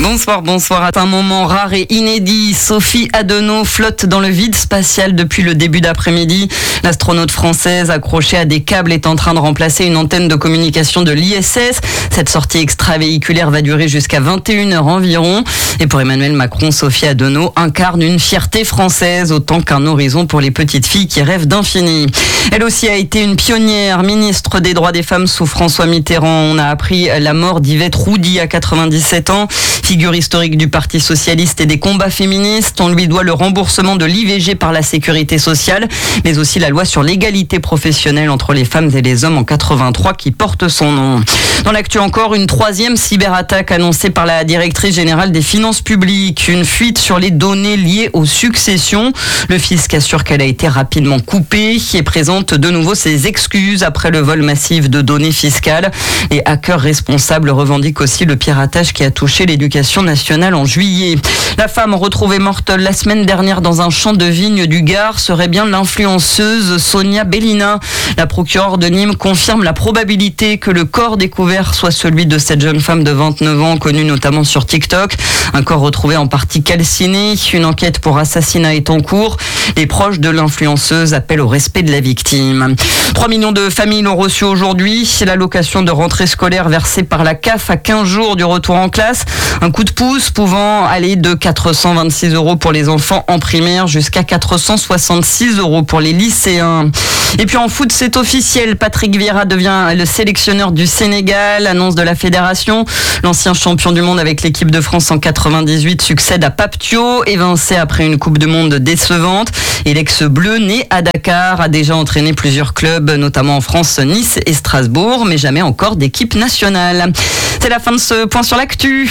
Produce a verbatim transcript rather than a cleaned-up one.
Bonsoir, bonsoir. À un moment rare et inédit, Sophie Adenau flotte dans le vide spatial depuis le début d'après-midi. L'astronaute française accrochée à des câbles est en train de remplacer une antenne de communication de l'I S S. Cette sortie extravéhiculaire va durer jusqu'à vingt et une heures environ. Et pour Emmanuel Macron, Sophie Adenau incarne une fierté française autant qu'un horizon pour les petites filles qui rêvent d'infini. Elle aussi a été une pionnière, ministre des droits des femmes sous François Mitterrand. On a appris la mort d'Yvette Roudy à quatre-vingt-dix-sept ans. Figure historique du Parti socialiste et des combats féministes, on lui doit le remboursement de l'I V G par la sécurité sociale, mais aussi la loi sur l'égalité professionnelle entre les femmes et les hommes en quatre-vingt-trois qui porte son nom. Dans l'actu encore, une troisième cyberattaque annoncée par la directrice générale des finances publiques. Une fuite sur les données liées aux successions. Le fisc assure qu'elle a été rapidement coupée et présente de nouveau ses excuses après le vol massif de données fiscales. Les hackers responsables revendiquent aussi le piratage qui a touché l'éducation nationale en juillet. La femme retrouvée morte la semaine dernière dans un champ de vignes du Gard serait bien l'influenceuse Sonia Bellina. La procureure de Nîmes confirme la probabilité que le corps découvert soit celui de cette jeune femme de vingt-neuf ans, connue notamment sur TikTok. Un corps retrouvé en partie calciné. Une enquête pour assassinat est en cours. Les proches de l'influenceuse appellent au respect de la victime. trois millions de familles l'ont reçu aujourd'hui. L'allocation de rentrée scolaire versée par la C A F à quinze jours du retour en classe. Un coup de pouce pouvant aller de quatre cent vingt-six euros pour les enfants en primaire jusqu'à quatre cent soixante-six euros pour les lycéens. Et puis en foot, c'est officiel. Patrick Vieira devient le sélectionneur du Sénégal. Annonce de la fédération. L'ancien champion du monde avec l'équipe de France en quatre-vingt-dix-huit succède à Pape Thiaw, évincé après une Coupe du Monde décevante. Et l'ex-bleu, né à Dakar, a déjà entraîné plusieurs clubs, notamment en France, Nice et Strasbourg, mais jamais encore d'équipe nationale. C'est la fin de ce point sur l'actu.